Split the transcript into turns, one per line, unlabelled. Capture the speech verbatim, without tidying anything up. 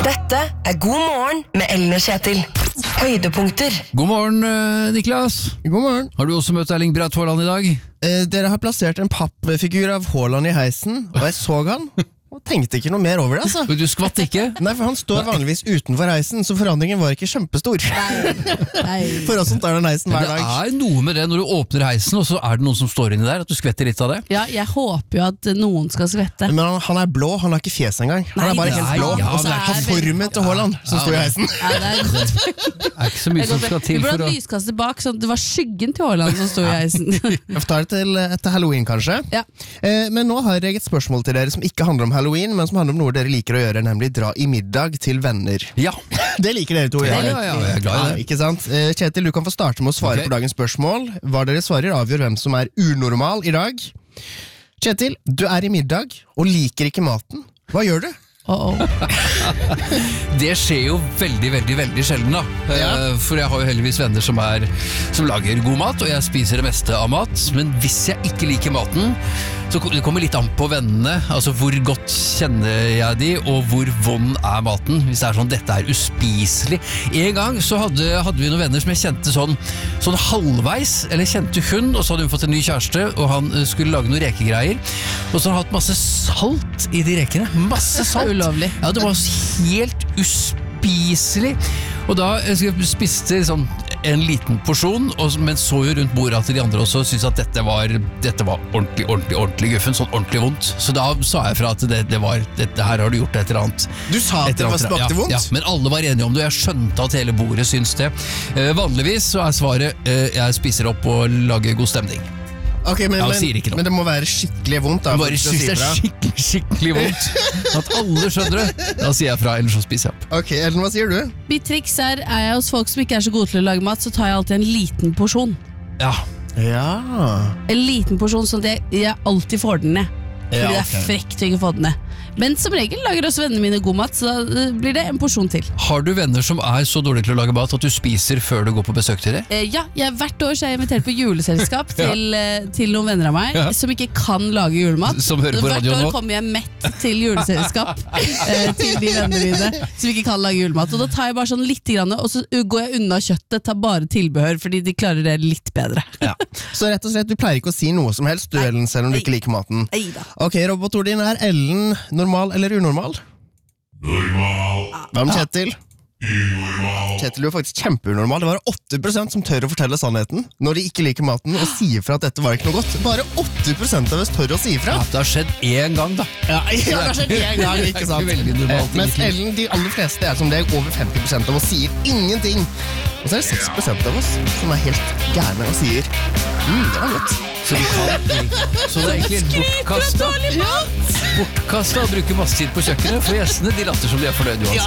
Dette er God morgen med Ellen og Kjetil. Høydepunkter.
God morgen, Niklas.
God morgen.
Har du også møtt Erling Braut Haaland i dag?
Eh, dere har plassert en pappfigur av Haaland i heisen, og jeg så han, og tenkte ikke noe mer over det, altså.
Du skvatt ikke?
Nei, for han står vanligvis utenfor heisen, så forandringen var ikke kjempestor.
Nei.
For oss som tar den heisen hver dag.
Det er noe med det når du åpner heisen, og så er det noen som står inni der, at du skvetter litt av det.
Ja, jeg håper jo at noen skal svette.
Men han, han er blå, han har ikke fjes engang. Han er bare
Nei,
helt
nei,
blå,
ja,
og så
men-
er det formen til Haaland som
Ja,
står i
men-
heisen.
Ja, det er godt.
Det er ikke så mye som skal
Du
til
burde
for
ha
å...
lyskastet bak, sånn at det var skyggen til Haaland som stod i heisen.
Jeg får ta det til etter Halloween, kanskje.
Ja.
Eh, men nå har jeg et spørsmål til dere som ikke handler om Halloween, men som handler om noe dere liker å gjøre, nemlig dra i middag til venner.
Ja,
Det liker dere to å
ja,
gjøre.
ja, ja, jeg er glad i det.
Ikke sant? Eh, Kjetil, du kan få starte med å svare
Ok.
på dagens spørsmål. Hva dere svarer avgjør hvem som er unormal i dag. Kjetil, du er i middag og liker ikke maten. Hva gjør du?
Oh, oh.
Det skjer jo veldig, veldig, veldig sjelden da.
Ja.
Eh, For jeg har jo heldigvis venner som, er, som lager god mat, og jeg spiser det meste av mat. Men hvis jeg ikke liker maten, så kom- det kommer litt an på vennene. Altså hvor godt kjenner jeg de, og hvor vond er maten. Hvis det er sånn, dette er uspiselig. En gang så hadde, hadde vi noen venner som jeg kjente sånn, sånn halvveis, eller kjente hun, og så hadde hun fått en ny kjæreste, og han eh, skulle lage noen rekegreier. Og så hadde han hatt masse salt i de rekene. Masse salt.
Ulovlig.
Ja, det var helt uspiselig. Og da jeg spiste sånn en liten porsjon, og, men så jo rundt bordet at de andre også syntes at dette var, dette var ordentlig, ordentlig, ordentlig guffen, sånn ordentlig vondt. Så da sa jeg fra at det, det var, dette her har du gjort et eller annet.
Du sa at
Et
det
eller
var
annet,
smakte
ja,
vondt?
Ja, men alle var enige om det, og jeg skjønte at hele bordet syns det. Eh, vanligvis så er svaret eh, jeg spiser opp og lager god stemning.
Ok, men,
Ja,
men,
sier ikke noe.
men det må være skikkelig vondt. Da,
Bare
for å
synes
si
det
fra.
er skikkelig, skikkelig vondt. At alle skjønner det. Da sier jeg fra, ellers så spiser jeg opp.
Ok, Ellen, hva sier du?
Mitt triks er, er jeg hos folk som ikke er så gode til å lage mat, så tar jeg alltid en liten porsjon.
Ja,
Ja.
En liten porsjon, sånn at jeg, jeg alltid får den ned. Fordi
Ja,
det
ok.
er frekt å ikke få den ned. Men som regel lager også vennene mine god mat, så da eh, blir det en porsjon til.
har du venner som er så dårlige til å lage mat at du spiser før du går på besøk til dem?
Eh, ja, jeg, hvert år så er jeg invitert på juleselskap til, eh, til noen venner av meg
Ja.
som ikke kan lage julemat.
Som hører på
Hvert
radioen
år
nå.
kommer jeg mett til juleselskap eh, til de vennene mine som ikke kan lage julemat. Og da tar jeg bare sånn litt, grann, og så går jeg unna kjøttet, tar bare tilbehør, fordi de klarer det litt bedre.
Ja.
Så rett og slett, du pleier ikke å si noe som helst, du, Ellen, selv om du ikke liker maten.
Neida.
Ok, robotord din er Ellen normal eller unormal? Normal. Hva med Kjetil? Unormal. Kjetil er jo faktisk kjempeunormal. Det var åtte prosent som tør å fortelle sannheten når de ikke liker maten og sier fra at dette var ikke noe godt. Bare åtte prosent av oss tør å si fra.
Det har skjedd én gang, da.
Ja, det har skjedd en gang, ikke sant?
Det er ikke veldig normalt,
Mens
egentlig.
Ellen, de aller fleste er som deg, over femti prosent av oss sier ingenting. Og så er det seks prosent av oss som er helt gærne og sier mm, det var godt.
Så, de kan, så det er ikke helt bortkasta. Bortkasta å bruke masse tid på kjøkkenet, for gjestene de later som de er fornøyde uansett.